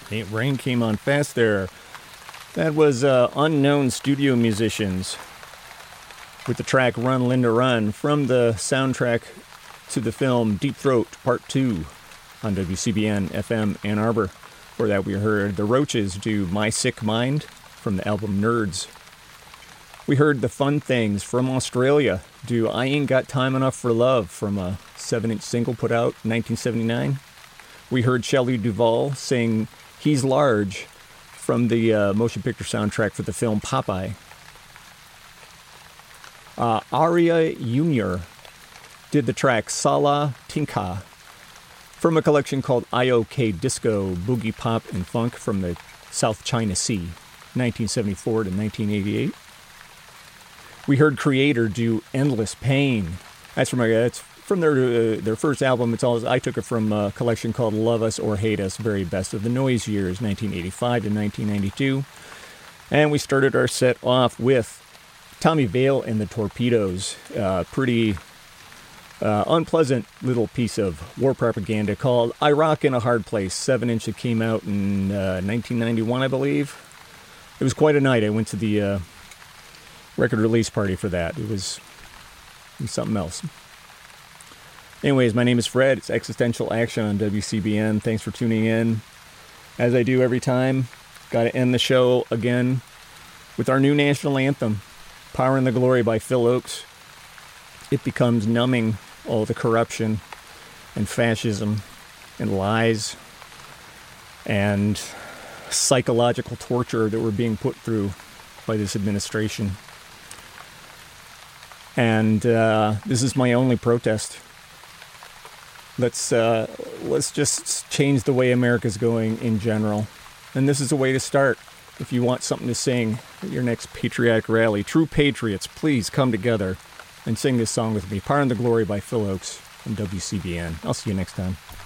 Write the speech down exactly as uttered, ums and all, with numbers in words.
Hey, rain came on fast there. That was uh, Unknown Studio Musicians with the track Run Linda Run from the soundtrack to the film Deep Throat Part two on W C B N F M Ann Arbor. For that we heard the Roaches do My Sick Mind from the album Nerds. We heard the Fun Things from Australia do I Ain't Got Time Enough for Love from a seven inch single put out in nineteen seventy-nine. We heard Shelley Duvall sing He's Large from the uh, motion picture soundtrack for the film Popeye. Uh, Aria Junior did the track Sala Tinka from a collection called I O K Disco, Boogie Pop and Funk from the South China Sea, nineteen seventy-four to nineteen eighty-eight. We heard Creator do Endless Pain. That's from, that's from their uh, their first album. It's all I took it from a collection called Love Us or Hate Us, Very Best of the Noise Years, nineteen eighty-five to nineteen ninety-two. And we started our set off with Tommy Vale and the Torpedoes. Uh, pretty uh, unpleasant little piece of war propaganda called Iraq in a Hard Place, seven inch. It came out in uh, nineteen ninety-one, I believe. It was quite a night. I went to the uh, record release party for that. It was, it was something else. Anyways, my name is Fred. It's Existential Action on W C B N. Thanks for tuning in. As I do every time, got to end the show again with our new national anthem, Power and the Glory by Phil Oakes. It becomes numbing all the corruption and fascism and lies and psychological torture that we're being put through by this administration. And uh, this is my only protest. Let's uh, let's just change the way America's going in general. And this is a way to start. If you want something to sing at your next patriotic rally, true patriots, please come together and sing this song with me. Power and the Glory by Phil Oakes on W C B N. I'll see you next time.